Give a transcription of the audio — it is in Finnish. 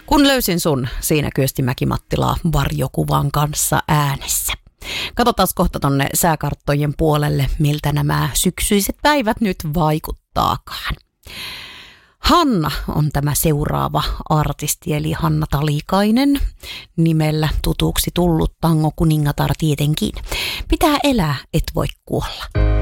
Kun löysin sun, siinä Kyösti Mäki-Mattila varjokuvan kanssa äänessä. Katsotaan kohta tonne sääkarttojen puolelle, miltä nämä syksyiset päivät nyt vaikuttaakaan. Hanna on tämä seuraava artisti, eli Hanna Talikainen, nimellä tutuksi tullut tango kuningatar tietenkin. Pitää elää, et voi kuolla.